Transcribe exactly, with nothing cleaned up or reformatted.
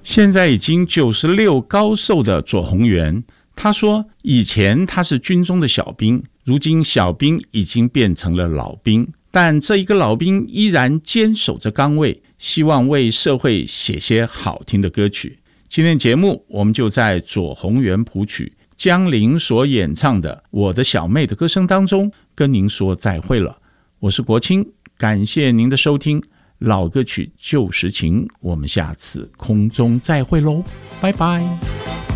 现在已经九十六高寿的左宏元，他说以前他是军中的小兵，如今小兵已经变成了老兵，但这一个老兵依然坚守着岗位，希望为社会写些好听的歌曲。今天节目我们就在左宏元谱曲江玲所演唱的《我的小妹》的歌声当中跟您说再会了。我是国清，感谢您的收听，老歌曲旧时情，我们下次空中再会喽，拜拜。